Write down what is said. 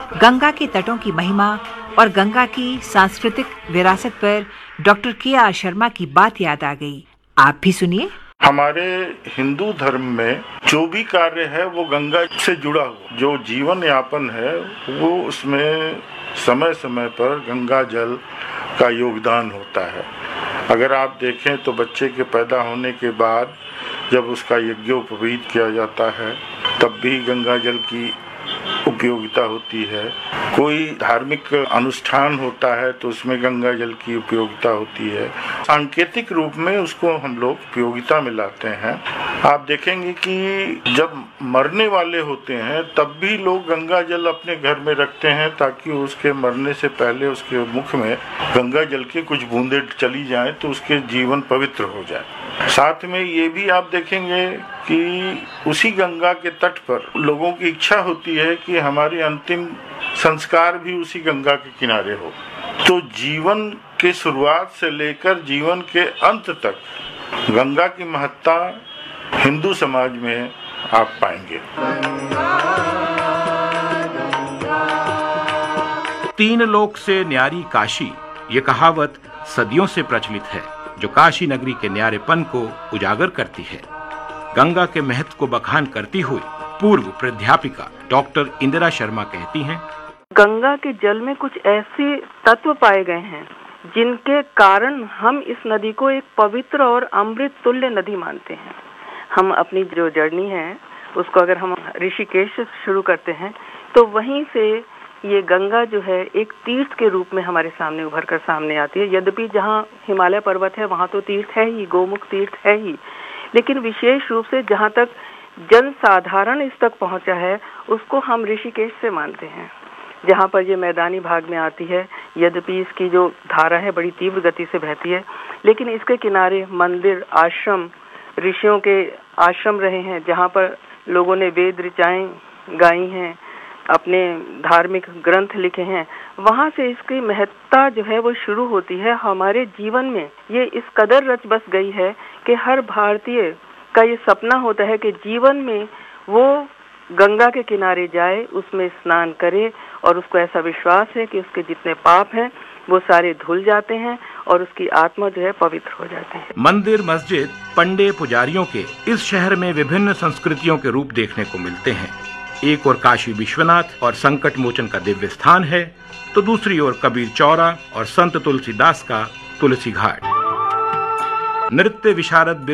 गंगा के तटों की महिमा और गंगा की सांस्कृतिक विरासत पर डॉक्टर के.आर. शर्मा की बात याद आ गई। आप भी सुनिए। हमारे हिंदू धर्म में जो भी कार्य है वो गंगा से जुड़ा हुआ, जो जीवन यापन है वो उसमें समय समय पर गंगा जल का योगदान होता है। अगर आप देखें तो बच्चे के पैदा होने के बाद जब उसका यज्ञोपवीत किया जाता है तब भी गंगा जल की उपयोगिता होती है। कोई धार्मिक अनुष्ठान होता है तो उसमें गंगा जल की उपयोगिता होती है। सांकेतिक रूप में उसको हम लोग उपयोगिता में लाते हैं। आप देखेंगे कि जब मरने वाले होते हैं तब भी लोग गंगा जल अपने घर में रखते हैं ताकि उसके मरने से पहले उसके मुख में गंगा जल की कुछ बूंदें चली जाएं तो उसके जीवन पवित्र हो जाए। साथ में ये भी आप देखेंगे कि उसी गंगा के तट पर लोगों की इच्छा होती है कि हमारे अंतिम संस्कार भी उसी गंगा के किनारे हो। तो जीवन के शुरुआत से लेकर जीवन के अंत तक गंगा की महत्ता हिंदू समाज में आप पाएंगे। तीन लोक से न्यारी काशी, ये कहावत सदियों से प्रचलित है जो काशी नगरी के न्यारेपन को उजागर करती है। गंगा के महत्व को बखान करती हुई पूर्व प्राध्यापिका डॉक्टर इंदिरा शर्मा कहती हैं, गंगा के जल में कुछ ऐसे तत्व पाए गए हैं जिनके कारण हम इस नदी को एक पवित्र और अमृत तुल्य नदी मानते हैं। हम अपनी जो जर्नी है उसको अगर हम ऋषिकेश से शुरू करते हैं तो वहीं से ये गंगा जो है एक तीर्थ के रूप में हमारे सामने उभर कर सामने आती है। यद्यपि जहाँ हिमालय पर्वत है वहाँ तो तीर्थ है ही, गोमुख तीर्थ है ही, लेकिन विशेष रूप से जहाँ तक जन साधारण इस तक पहुँचा है उसको हम ऋषिकेश से मानते हैं, जहाँ पर ये मैदानी भाग में आती है। यद्यपि इसकी जो धारा है बड़ी तीव्र गति से बहती है, लेकिन इसके किनारे मंदिर, आश्रम, ऋषियों के आश्रम रहे हैं जहाँ पर लोगों ने वेद ऋचाएं गाई हैं, अपने धार्मिक ग्रंथ लिखे हैं। वहाँ से इसकी महत्ता जो है वो शुरू होती है। हमारे जीवन में ये इस कदर रच बस गई है कि हर भारतीय का ये सपना होता है कि जीवन में वो गंगा के किनारे जाए, उसमें स्नान करे और उसको ऐसा विश्वास है कि उसके जितने पाप हैं वो सारे धुल जाते हैं और उसकी आत्मा जो है पवित्र हो जाती है। मंदिर, मस्जिद, पंडे, पुजारियों के इस शहर में विभिन्न संस्कृतियों के रूप देखने को मिलते हैं। एक ओर काशी विश्वनाथ और संकट मोचन का दिव्य स्थान है तो दूसरी ओर कबीर चौरा और संत तुलसीदास का तुलसी घाट। नृत्य विशारद